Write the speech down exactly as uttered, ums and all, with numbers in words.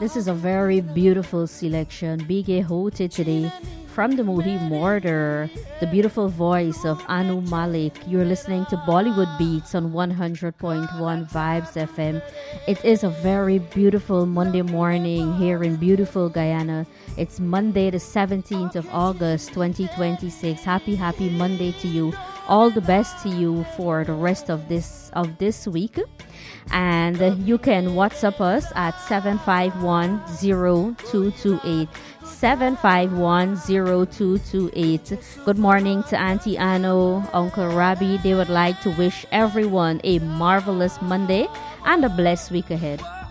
This is a very beautiful selection. Biggie Hote today from the movie Murder. The beautiful voice of Anu Malik. You're listening to Bollywood Beats on one hundred point one Vibes F M. It is a very beautiful Monday morning here in beautiful Guyana. It's Monday the seventeenth of August twenty twenty-six. Happy, happy Monday to you. All the best to you for the rest of this of this week. And uh, you can WhatsApp us at seven five one zero two two eight. seven five one zero two two eight. Good morning to Auntie Anno, Uncle Rabi. They would like to wish everyone a marvelous Monday and a blessed week ahead.